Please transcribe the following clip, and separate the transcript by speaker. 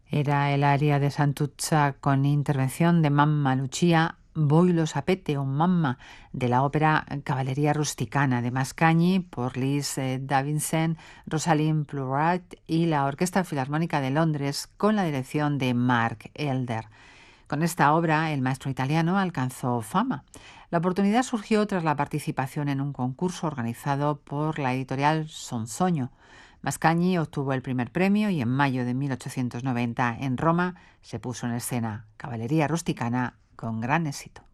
Speaker 1: Era el aria de Santuzza con intervención de Mamma Lucia, Voi lo sapete o Mamma, de la ópera Cavalleria Rusticana de Mascagni por Liz Davidson, Rosalind Plurat y la Orquesta Filarmónica de Londres con la dirección de Mark Elder. Con esta obra, el maestro italiano alcanzó fama. La oportunidad surgió tras la participación en un concurso organizado por la editorial Sonsoño. Mascagni obtuvo el primer premio y en mayo de 1890 en Roma se puso en escena Cavalleria Rusticana con gran éxito.